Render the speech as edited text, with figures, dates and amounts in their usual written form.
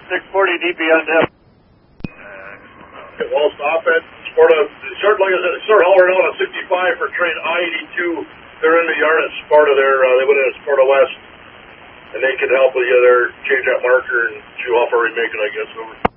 640 DP on depth. Well, stop it. Start like I said, start hollering out on 65 for train I-82. They're in the yard at Sparta there. They went in at Sparta West, and they could help with you there. Change that marker and see how far we're making, I guess. Over.